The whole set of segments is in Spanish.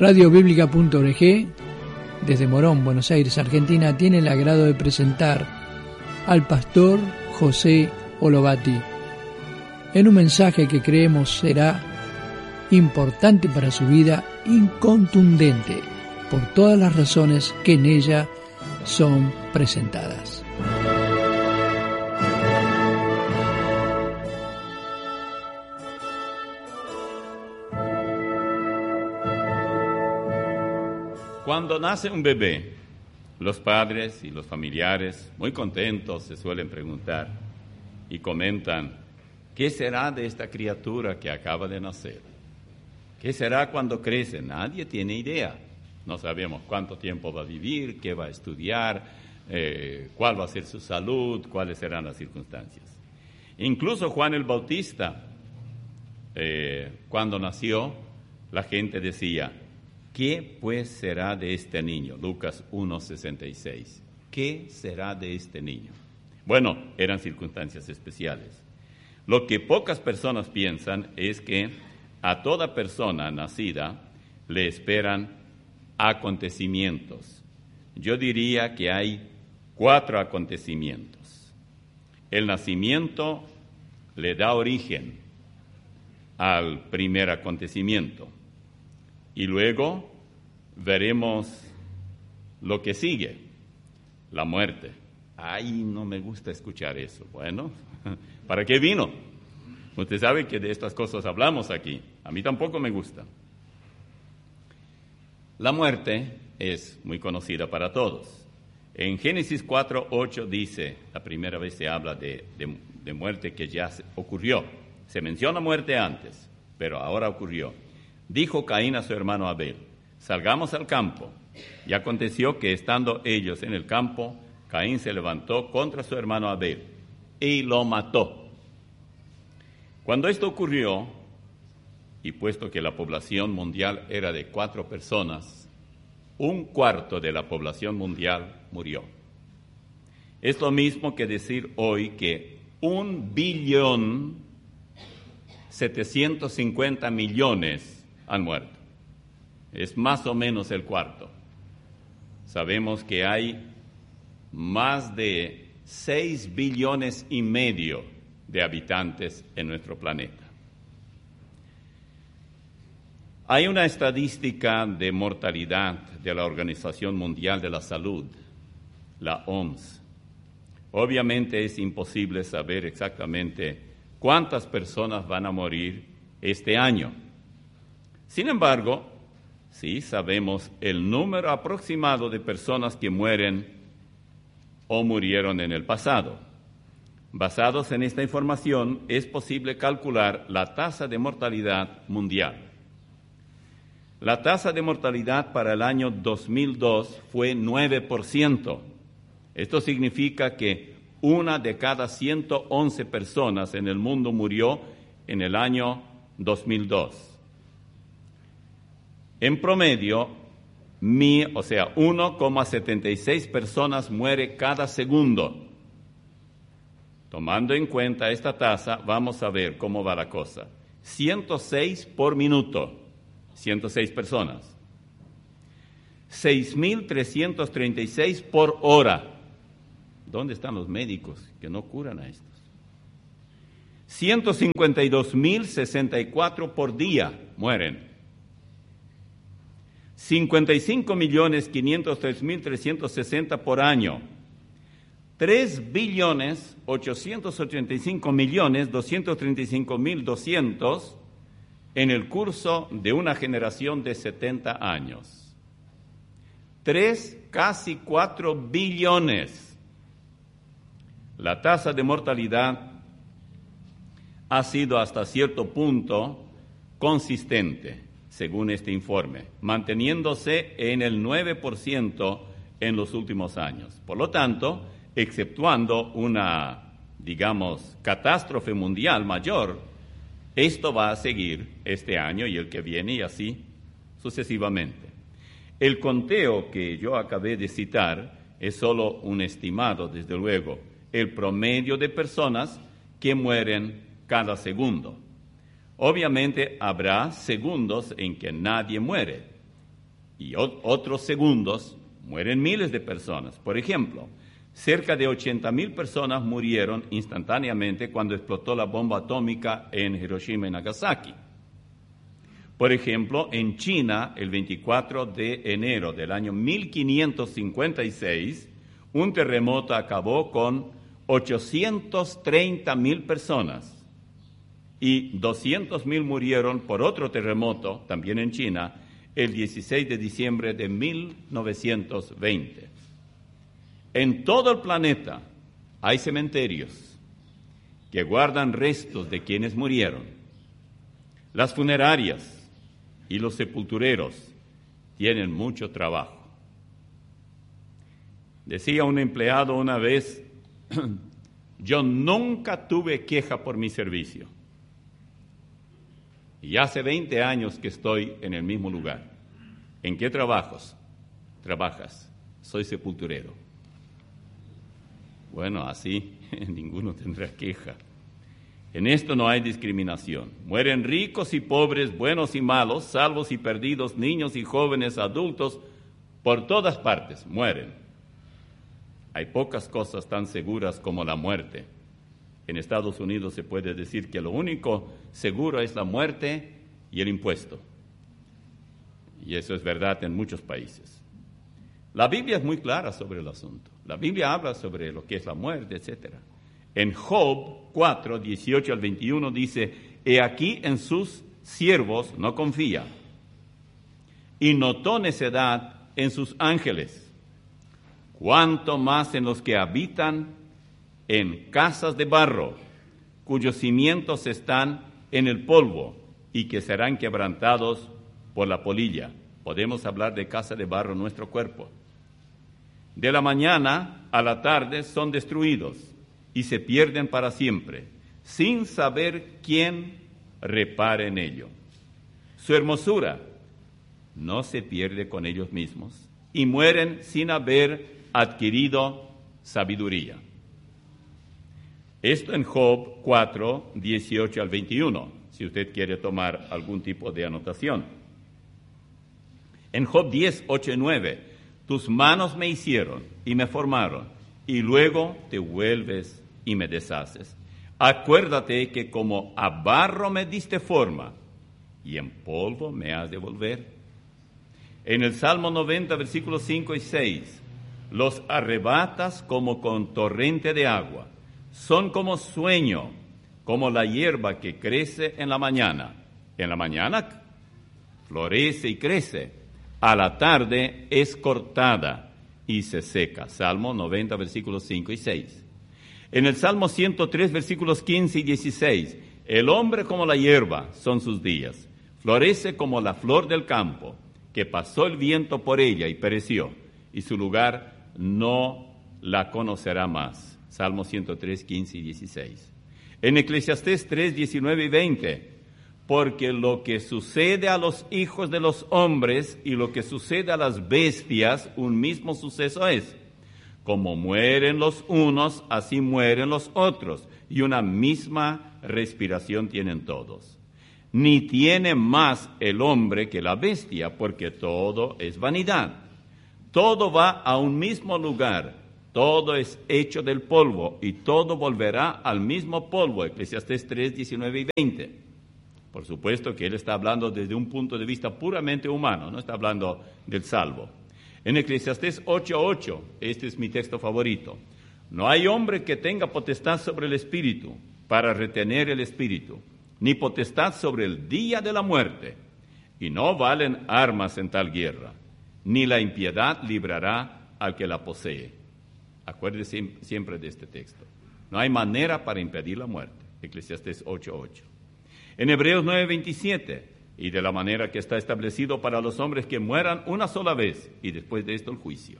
Radiobiblica.org, desde Morón, Buenos Aires, Argentina, tiene el agrado de presentar al pastor José Olovati en un mensaje que creemos será importante para su vida y contundente por todas las razones que en ella son presentadas. Cuando nace un bebé, los padres y los familiares, muy contentos, se suelen preguntar y comentan: ¿qué será de esta criatura que acaba de nacer? ¿Qué será cuando crece? Nadie tiene idea. No sabemos cuánto tiempo va a vivir, qué va a estudiar, cuál va a ser su salud, cuáles serán las circunstancias. Incluso Juan el Bautista, cuando nació, la gente decía: ¿qué pues será de este niño? Lucas 1:66. ¿Qué será de este niño? Bueno, eran circunstancias especiales. Lo que pocas personas piensan es que a toda persona nacida le esperan acontecimientos. Yo diría que hay 4 acontecimientos. El nacimiento le da origen al primer acontecimiento. Y luego veremos lo que sigue, la muerte. Ay, no me gusta escuchar eso. Bueno, ¿para qué vino? Usted sabe que de estas cosas hablamos aquí. A mí tampoco me gusta. La muerte es muy conocida para todos. En Génesis 4:8 dice, la primera vez se habla de muerte que ya ocurrió. Se menciona muerte antes, pero ahora ocurrió. Dijo Caín a su hermano Abel: salgamos al campo. Y aconteció que estando ellos en el campo, Caín se levantó contra su hermano Abel y lo mató. Cuando esto ocurrió, y puesto que la población mundial era de 4 personas, 1/4 de la población mundial murió. Es lo mismo que decir hoy que 1.750.000.000 han muerto. Es más o menos el cuarto. Sabemos que hay más de 6,5 billones de habitantes en nuestro planeta. Hay una estadística de mortalidad de la Organización Mundial de la Salud, la OMS. Obviamente es imposible saber exactamente cuántas personas van a morir este año. Sin embargo, sí sabemos el número aproximado de personas que mueren o murieron en el pasado. Basados en esta información, es posible calcular la tasa de mortalidad mundial. La tasa de mortalidad para el año 2002 fue 9%. Esto significa que 1 de cada 111 personas en el mundo murió en el año 2002. En promedio, 1,76 personas muere cada segundo. Tomando en cuenta esta tasa, vamos a ver cómo va la cosa. 106 por minuto, 106 personas. 6.336 por hora. ¿Dónde están los médicos que no curan a estos? 152.064 por día mueren. 55.503.360 por año. 3.885.235.200 en el curso de una generación de 70 años. 3, casi 4 billones. La tasa de mortalidad ha sido hasta cierto punto consistente, según este informe, manteniéndose en el 9% en los últimos años. Por lo tanto, exceptuando una, catástrofe mundial mayor, esto va a seguir este año y el que viene y así sucesivamente. El conteo que yo acabé de citar es solo un estimado, desde luego, el promedio de personas que mueren cada segundo. Obviamente habrá segundos en que nadie muere, y otros segundos mueren miles de personas. Por ejemplo, cerca de 80,000 personas murieron instantáneamente cuando explotó la bomba atómica en Hiroshima y Nagasaki. Por ejemplo, en China, el 24 de enero del año 1556, un terremoto acabó con 830,000 personas y 200,000 murieron por otro terremoto, también en China, el 16 de diciembre de 1920. En todo el planeta hay cementerios que guardan restos de quienes murieron. Las funerarias y los sepultureros tienen mucho trabajo. Decía un empleado una vez, yo nunca tuve queja por mi servicio. Y hace 20 años que estoy en el mismo lugar. ¿En qué trabajas? Soy sepulturero. Bueno, así ninguno tendrá queja. En esto no hay discriminación. Mueren ricos y pobres, buenos y malos, salvos y perdidos, niños y jóvenes, adultos, por todas partes mueren. Hay pocas cosas tan seguras como la muerte. En Estados Unidos se puede decir que lo único seguro es la muerte y el impuesto. Y eso es verdad en muchos países. La Biblia es muy clara sobre el asunto. La Biblia habla sobre lo que es la muerte, etc. En Job 4, 18 al 21 dice, he aquí en sus siervos no confía, y notó necedad en sus ángeles, cuánto más en los que habitan en casas de barro, cuyos cimientos están en el polvo y que serán quebrantados por la polilla. Podemos hablar de casa de barro en nuestro cuerpo. De la mañana a la tarde son destruidos y se pierden para siempre, sin saber quién repare en ello. Su hermosura no se pierde con ellos mismos y mueren sin haber adquirido sabiduría. Esto en Job 4, 18 al 21, si usted quiere tomar algún tipo de anotación. En Job 10, 8 y 9, tus manos me hicieron y me formaron, y luego te vuelves y me deshaces. Acuérdate que como a barro me diste forma, y en polvo me has de volver. En el Salmo 90, versículos 5 y 6, los arrebatas como con torrente de agua, son como sueño, como la hierba que crece en la mañana. En la mañana florece y crece, a la tarde es cortada y se seca. Salmo 90, versículos 5 y 6. En el Salmo 103, versículos 15 y 16, el hombre como la hierba son sus días, florece como la flor del campo, que pasó el viento por ella y pereció, y su lugar no la conocerá más. Salmo 103, 15 y 16. En Eclesiastés 3, 19 y 20, porque lo que sucede a los hijos de los hombres y lo que sucede a las bestias, un mismo suceso es. Como mueren los unos, así mueren los otros, y una misma respiración tienen todos. Ni tiene más el hombre que la bestia, porque todo es vanidad. Todo va a un mismo lugar, todo es hecho del polvo, y todo volverá al mismo polvo. Eclesiastés 3, 19 y 20. Por supuesto que él está hablando desde un punto de vista puramente humano, no está hablando del salvo. En Eclesiastés 8:8, este es mi texto favorito, no hay hombre que tenga potestad sobre el espíritu para retener el espíritu, ni potestad sobre el día de la muerte, y no valen armas en tal guerra, ni la impiedad librará al que la posee. Acuérdese siempre de este texto. No hay manera para impedir la muerte. Eclesiastés 8:8. En Hebreos 9:27, y de la manera que está establecido para los hombres que mueran una sola vez, y después de esto el juicio.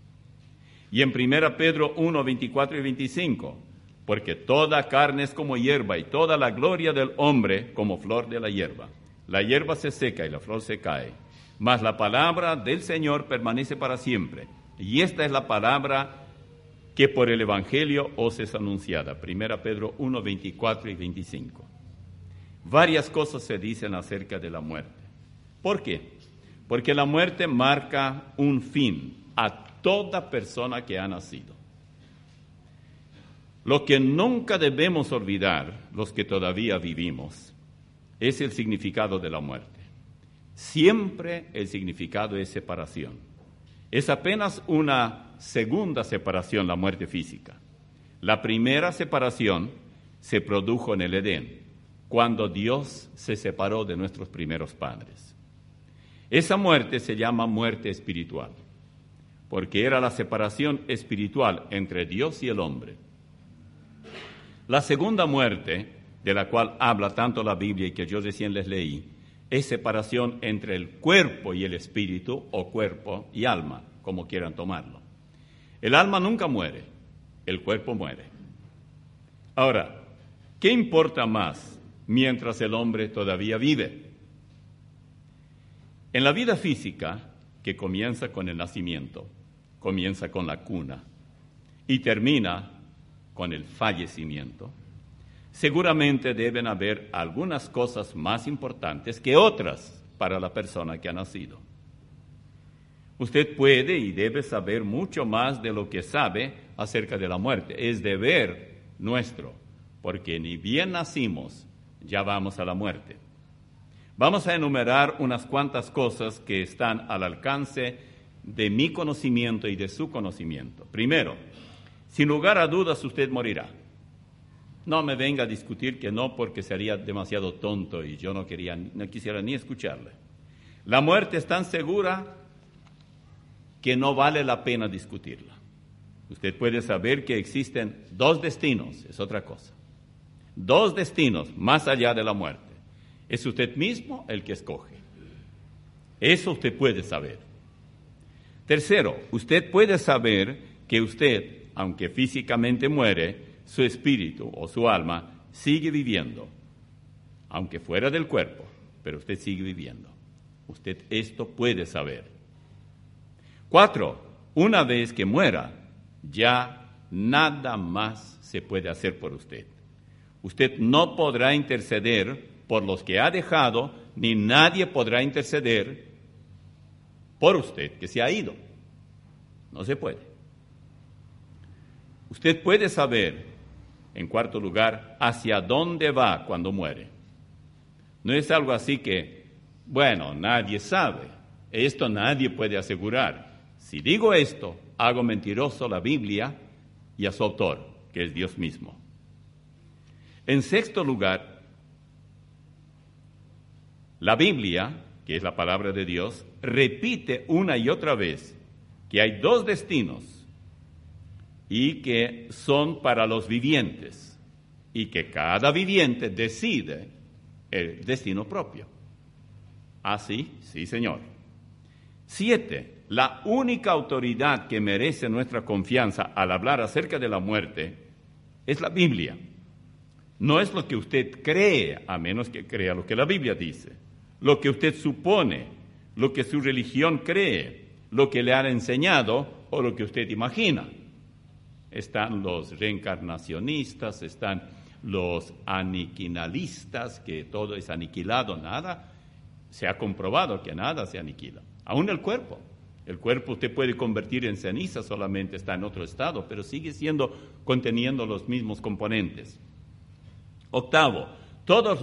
Y en 1 Pedro 1:24 y 25, porque toda carne es como hierba, y toda la gloria del hombre como flor de la hierba. La hierba se seca y la flor se cae, mas la palabra del Señor permanece para siempre. Y esta es la palabra que por el Evangelio os es anunciada. 1 Pedro 1:24 y 25. Varias cosas se dicen acerca de la muerte. ¿Por qué? porque la muerte marca un fin a toda persona que ha nacido. Lo que nunca debemos olvidar, los que todavía vivimos, es el significado de la muerte. Siempre el significado es separación. Es apenas una segunda separación, la muerte física. La primera separación se produjo en el Edén, cuando Dios se separó de nuestros primeros padres. Esa muerte se llama muerte espiritual, porque era la separación espiritual entre Dios y el hombre. La segunda muerte, de la cual habla tanto la Biblia y que yo recién les leí, es separación entre el cuerpo y el espíritu, o cuerpo y alma, como quieran tomarlo. El alma nunca muere, el cuerpo muere. Ahora, ¿qué importa más mientras el hombre todavía vive? En la vida física, que comienza con el nacimiento, comienza con la cuna y termina con el fallecimiento, seguramente deben haber algunas cosas más importantes que otras para la persona que ha nacido. Usted puede y debe saber mucho más de lo que sabe acerca de la muerte. Es deber nuestro, porque ni bien nacimos, ya vamos a la muerte. Vamos a enumerar unas cuantas cosas que están al alcance de mi conocimiento y de su conocimiento. Primero, sin lugar a dudas usted morirá. No me venga a discutir que no, porque sería demasiado tonto y yo no quisiera ni escucharle. La muerte es tan segura que no vale la pena discutirla. Usted puede saber que existen dos destinos, es otra cosa. Dos destinos más allá de la muerte. Es usted mismo el que escoge. Eso usted puede saber. Tercero, usted puede saber que usted, aunque físicamente muere, su espíritu o su alma sigue viviendo, aunque fuera del cuerpo, pero usted sigue viviendo. Usted esto puede saber. 4, una vez que muera, ya nada más se puede hacer por usted. Usted no podrá interceder por los que ha dejado, ni nadie podrá interceder por usted que se ha ido. No se puede. Usted puede saber, en cuarto lugar, hacia dónde va cuando muere. No es algo así que, bueno, nadie sabe. Esto nadie puede asegurar. Si digo esto, hago mentiroso a la Biblia y a su autor, que es Dios mismo. En sexto lugar, la Biblia, que es la palabra de Dios, repite una y otra vez que hay dos destinos y que son para los vivientes y que cada viviente decide el destino propio. ¿Ah, sí? Sí, señor. 7. La única autoridad que merece nuestra confianza al hablar acerca de la muerte es la Biblia. No es lo que usted cree, a menos que crea lo que la Biblia dice. Lo que usted supone, lo que su religión cree, lo que le han enseñado o lo que usted imagina. Están los reencarnacionistas, están los aniquilistas, que todo es aniquilado, nada. Se ha comprobado que nada se aniquila. Aún el cuerpo. El cuerpo usted puede convertir en ceniza, solamente está en otro estado, pero sigue conteniendo los mismos componentes. 8, todos